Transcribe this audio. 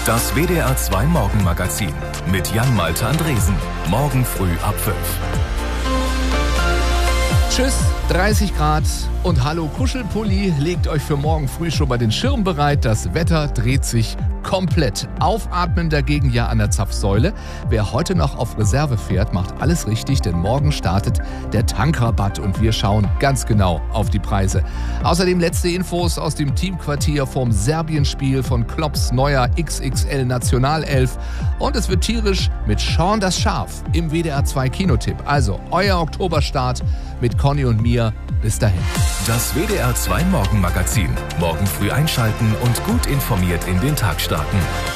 Das WDR 2 Morgenmagazin mit Jan-Malte Andresen. Morgen früh ab 5. Tschüss, 30 Grad und hallo Kuschelpulli. Legt euch für morgen früh schon mal den Schirm bereit. Das Wetter dreht sich komplett. Aufatmen dagegen ja an der Zapfsäule. Wer heute noch auf Reserve fährt, macht alles richtig, denn morgen startet der Tankrabatt und wir schauen ganz genau auf die Preise. Außerdem letzte Infos aus dem Teamquartier vom Serbienspiel von Klopps neuer XXL Nationalelf. Und es wird tierisch mit Sean das Schaf im WDR 2 Kinotipp. Also euer Oktoberstart mit Conny und mir. Bis dahin. Das WDR 2 Morgenmagazin. Morgen früh einschalten und gut informiert in den Tag starten.